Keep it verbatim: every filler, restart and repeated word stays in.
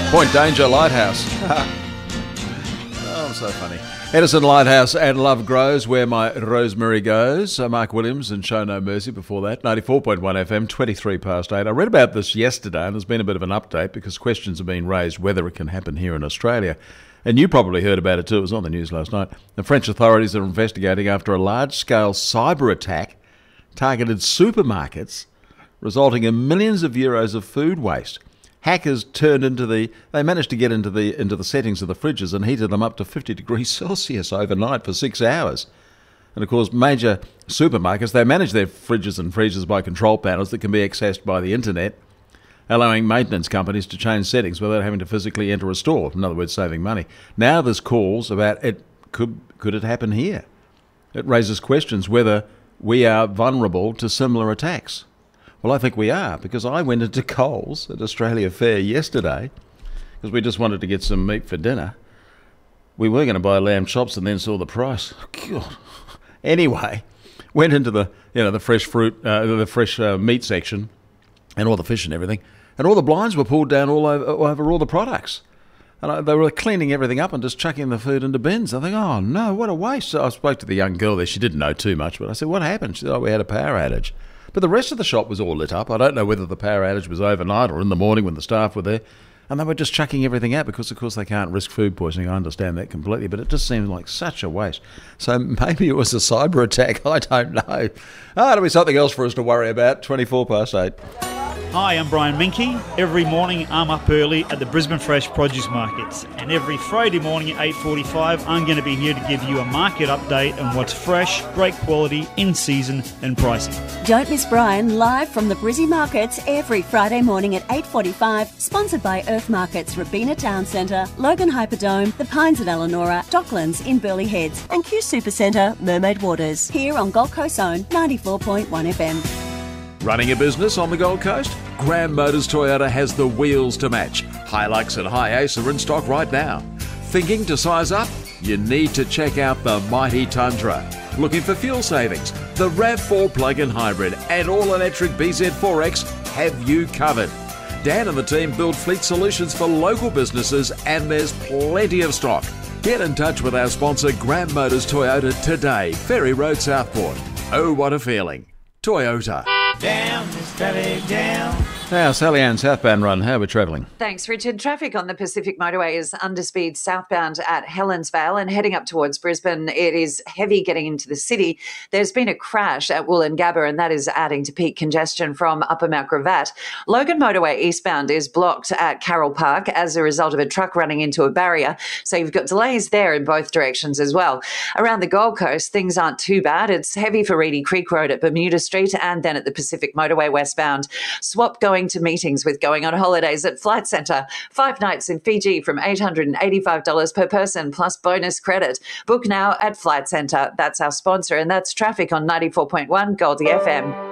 Point Danger Lighthouse. Oh, I'm so funny. Edison Lighthouse and Love Grows, Where My Rosemary Goes. Uh, Mark Williams and Show No Mercy before that. ninety-four point one F M, twenty-three past eight. I read about this yesterday and there's been a bit of an update because questions have been raised whether it can happen here in Australia. And you probably heard about it too. It was on the news last night. The French authorities are investigating after a large-scale cyber attack targeted supermarkets, resulting in millions of euros of food waste. Hackers turned into the, they managed to get into the into the settings of the fridges and heated them up to fifty degrees Celsius overnight for six hours. And of course, major supermarkets, they manage their fridges and freezers by control panels that can be accessed by the internet, allowing maintenance companies to change settings without having to physically enter a store. In other words, saving money. Now there's calls about it could could it happen here? It raises questions whether we are vulnerable to similar attacks. Well, I think we are, because I went into Coles at Australia Fair yesterday because we just wanted to get some meat for dinner. We were going to buy lamb chops and then saw the price. God. Anyway, went into the you know the fresh fruit, uh, the fresh uh, meat section, and all the fish and everything, and all the blinds were pulled down all over, over all the products. And I, they were cleaning everything up and just chucking the food into bins. I think, oh no, what a waste. So I spoke to the young girl there. She didn't know too much, but I said, what happened? She said, oh, we had a power outage. But the rest of the shop was all lit up. I don't know whether the power outage was overnight or in the morning when the staff were there. And they were just chucking everything out because, of course, they can't risk food poisoning. I understand that completely. But it just seems like such a waste. So maybe it was a cyber attack. I don't know. Ah, it'll be something else for us to worry about. twenty-four past eight. Hi, I'm Brian Minke. Every morning I'm up early at the Brisbane Fresh Produce Markets, and every Friday morning at eight forty-five I'm going to be here to give you a market update on what's fresh, great quality, in season and pricing. Don't miss Brian live from the Brizzy Markets every Friday morning at eight forty-five, sponsored by Earth Markets, Robina Town Centre, Logan Hyperdome, The Pines at Elanora, Docklands in Burleigh Heads, and Q Supercentre, Mermaid Waters, here on Gold Coast Zone ninety-four point one F M. Running a business on the Gold Coast? Graham Motors Toyota has the wheels to match. Hilux and Hi-Ace are in stock right now. Thinking to size up? You need to check out the mighty Tundra. Looking for fuel savings? The RAV four plug-in hybrid and all-electric B Z four X have you covered. Dan and the team build fleet solutions for local businesses, and there's plenty of stock. Get in touch with our sponsor Graham Motors Toyota today. Ferry Road, Southport. Oh, what a feeling. Toyota. Down, Miss Sally, down. Now, Sally Ann, southbound run. How are we travelling? Thanks, Richard. Traffic on the Pacific Motorway is underspeed southbound at Helensvale and heading up towards Brisbane. It is heavy getting into the city. There's been a crash at Woolloongabba, and that is adding to peak congestion from Upper Mount Gravatt. Logan Motorway eastbound is blocked at Carroll Park as a result of a truck running into a barrier. So you've got delays there in both directions as well. Around the Gold Coast, things aren't too bad. It's heavy for Reedy Creek Road at Bermuda Street and then at the Pacific Motorway westbound. Swap going to meetings with going on holidays at Flight Centre. Five nights in Fiji from eight hundred eighty-five dollars per person plus bonus credit. Book now at Flight Centre. That's our sponsor, and that's traffic on ninety-four point one Goldie F M.